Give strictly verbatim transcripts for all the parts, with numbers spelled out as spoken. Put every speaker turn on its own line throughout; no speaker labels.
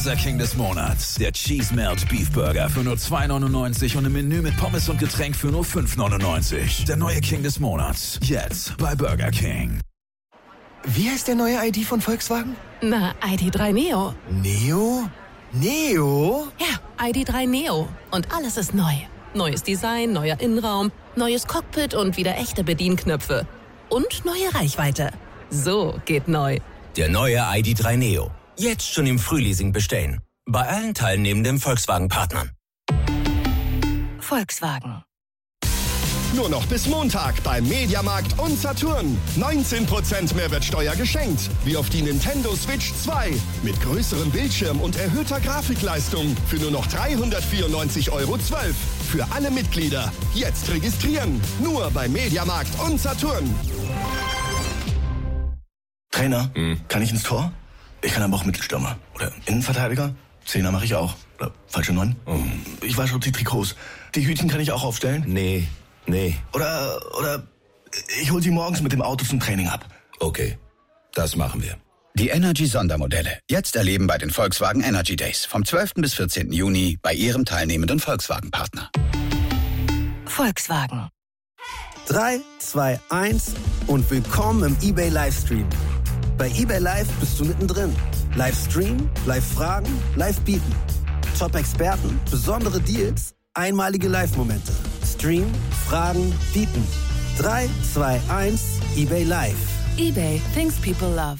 Unser King des Monats. Der Cheese Melt Beef Burger für nur zwei neunundneunzig und ein Menü mit Pommes und Getränk für nur fünf neunundneunzig. Der neue King des Monats. Jetzt bei Burger King.
Wie heißt der neue I D von Volkswagen?
Na, I D drei Neo.
Neo? Neo?
Ja, I D drei Neo. Und alles ist neu. Neues Design, neuer Innenraum, neues Cockpit und wieder echte Bedienknöpfe. Und neue Reichweite. So geht neu.
Der neue I D drei Neo. Jetzt schon im Frühleasing bestellen. Bei allen teilnehmenden Volkswagen-Partnern.
Volkswagen.
Nur noch bis Montag beim Mediamarkt und Saturn. neunzehn Prozent Mehrwertsteuer geschenkt. Wie auf die Nintendo Switch zwei. Mit größerem Bildschirm und erhöhter Grafikleistung. Für nur noch dreihundertvierundneunzig Euro zwölf. Für alle Mitglieder. Jetzt registrieren. Nur beim Mediamarkt und Saturn.
Trainer, hm. kann ich ins Tor? Ich kann aber auch Mittelstürmer. Oder Innenverteidiger. Zehner mache ich auch. Oder falsche Neun. Oh. Ich wasche die Trikots. Die Hütchen kann ich auch aufstellen?
Nee, nee.
Oder, oder ich hol sie morgens mit dem Auto zum Training ab.
Okay, das machen wir.
Die Energy-Sondermodelle. Jetzt erleben bei den Volkswagen Energy Days. Vom zwölften bis vierzehnten Juni bei Ihrem teilnehmenden Volkswagen-Partner.
Volkswagen.
drei, zwei, eins und willkommen im eBay Livestream. Bei eBay Live bist du mittendrin. Livestream, Live-Fragen, Live-Bieten. Top-Experten, besondere Deals, einmalige Live-Momente. Stream, Fragen, Bieten. drei, zwei, eins, eBay Live.
eBay, things people love.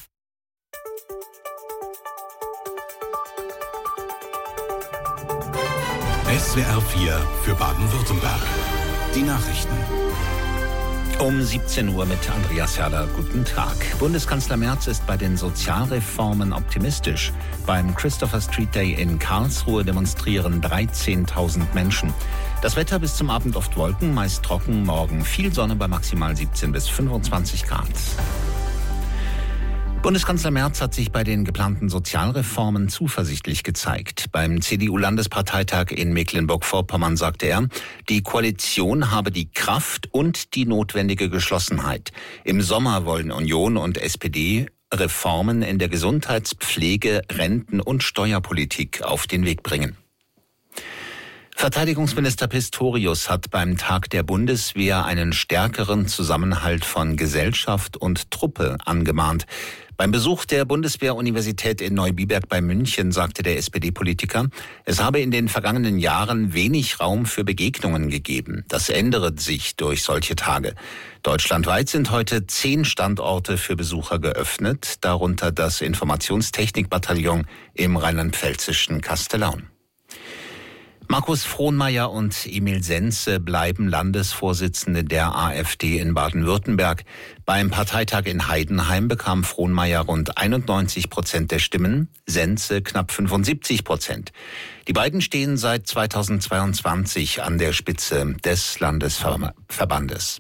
S W R vier für Baden-Württemberg. Die Nachrichten.
Um siebzehn Uhr mit Andreas Herrler. Guten Tag. Bundeskanzler Merz ist bei den Sozialreformen optimistisch. Beim Christopher Street Day in Karlsruhe demonstrieren dreizehntausend Menschen. Das Wetter bis zum Abend oft Wolken, meist trocken, morgen viel Sonne bei maximal siebzehn bis fünfundzwanzig Grad. Bundeskanzler Merz hat sich bei den geplanten Sozialreformen zuversichtlich gezeigt. Beim C D U-Landesparteitag in Mecklenburg-Vorpommern sagte er, die Koalition habe die Kraft und die notwendige Geschlossenheit. Im Sommer wollen Union und S P D Reformen in der Gesundheits-, Pflege-, Renten- und Steuerpolitik auf den Weg bringen. Verteidigungsminister Pistorius hat beim Tag der Bundeswehr einen stärkeren Zusammenhalt von Gesellschaft und Truppe angemahnt. Beim Besuch der Bundeswehr-Universität in Neubiberg bei München sagte der S P D-Politiker, es habe in den vergangenen Jahren wenig Raum für Begegnungen gegeben. Das ändere sich durch solche Tage. Deutschlandweit sind heute zehn Standorte für Besucher geöffnet, darunter das Informationstechnikbataillon im rheinland-pfälzischen Kastellaun. Markus Frohnmayer und Emil Sense bleiben Landesvorsitzende der AfD in Baden-Württemberg. Beim Parteitag in Heidenheim bekam Frohnmayer rund einundneunzig Prozent der Stimmen, Sense knapp fünfundsiebzig Prozent. Die beiden stehen seit zweitausendzweiundzwanzig an der Spitze des Landesverbandes.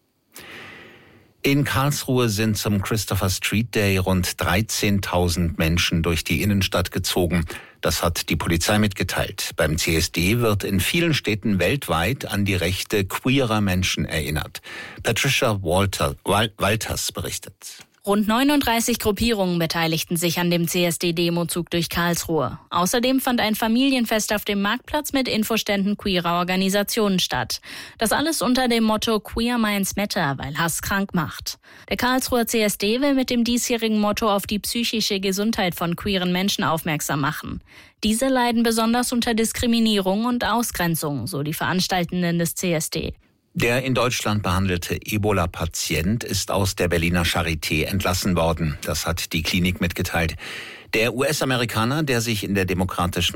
In Karlsruhe sind zum Christopher Street Day rund dreizehntausend Menschen durch die Innenstadt gezogen. Das hat die Polizei mitgeteilt. Beim C S D wird in vielen Städten weltweit an die Rechte queerer Menschen erinnert. Patricia Walter, Walters berichtet.
Rund neununddreißig Gruppierungen beteiligten sich an dem C S D-Demozug durch Karlsruhe. Außerdem fand ein Familienfest auf dem Marktplatz mit Infoständen queerer Organisationen statt. Das alles unter dem Motto Queer Minds Matter, weil Hass krank macht. Der Karlsruher C S D will mit dem diesjährigen Motto auf die psychische Gesundheit von queeren Menschen aufmerksam machen. Diese leiden besonders unter Diskriminierung und Ausgrenzung, so die Veranstaltenden des C S D.
Der in Deutschland behandelte Ebola-Patient ist aus der Berliner Charité entlassen worden. Das hat die Klinik mitgeteilt. Der U S-Amerikaner, der sich in der Demokratischen